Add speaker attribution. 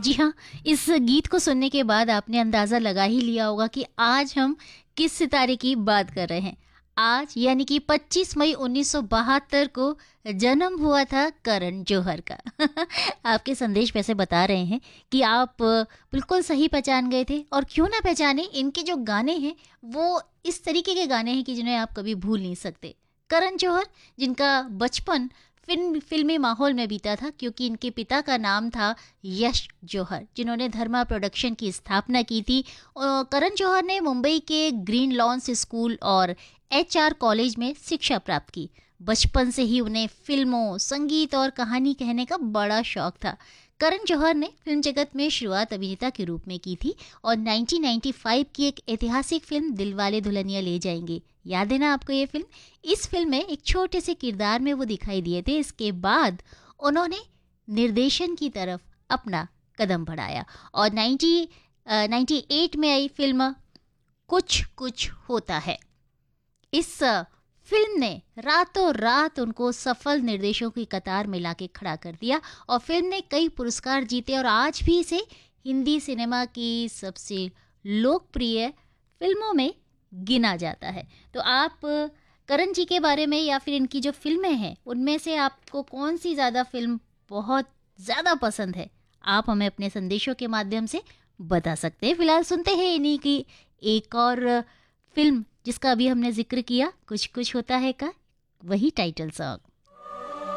Speaker 1: जी हाँ, इस गीत को सुनने के बाद आपने अंदाज़ा लगा ही लिया होगा कि आज हम किस सितारे की बात कर रहे हैं। आज यानी कि 25 मई 1972 को जन्म हुआ था करण जौहर का। आपके संदेश वैसे बता रहे हैं कि आप बिल्कुल सही पहचान गए थे, और क्यों ना पहचाने, इनके जो गाने हैं वो इस तरीके के गाने हैं कि जिन्हें आप कभी भूल नहीं सकते। करण जौहर, जिनका बचपन फिल्मी माहौल में बीता था, क्योंकि इनके पिता का नाम था यश जौहर, जिन्होंने धर्मा प्रोडक्शन की स्थापना की थी। करण जौहर ने मुंबई के ग्रीन लॉन्स स्कूल और एचआर कॉलेज में शिक्षा प्राप्त की। बचपन से ही उन्हें फिल्मों, संगीत और कहानी कहने का बड़ा शौक था। करण जौहर ने फिल्म जगत में शुरुआत अभिनेता के रूप में की थी, और 1995 की एक ऐतिहासिक फिल्म दिलवाले दुल्हनिया ले जाएंगे, याद है ना आपको ये फिल्म? इस फिल्म में एक छोटे से किरदार में वो दिखाई दिए थे। इसके बाद उन्होंने निर्देशन की तरफ अपना कदम बढ़ाया, और 98 में आई फिल्म कुछ कुछ होता है। इस फिल्म ने रातों रात उनको सफल निर्देशकों की कतार में लाके खड़ा कर दिया, और फिल्म ने कई पुरस्कार जीते, और आज भी इसे हिंदी सिनेमा की सबसे लोकप्रिय फिल्मों में गिना जाता है। तो आप करण जी के बारे में या फिर इनकी जो फिल्में हैं उनमें से आपको कौन सी ज़्यादा फिल्म बहुत ज़्यादा पसंद है, आप हमें अपने संदेशों के माध्यम से बता सकते हैं। फिलहाल सुनते हैं इन्हीं की एक और फिल्म जिसका अभी हमने जिक्र किया, कुछ कुछ होता है का वही टाइटल सॉन्ग।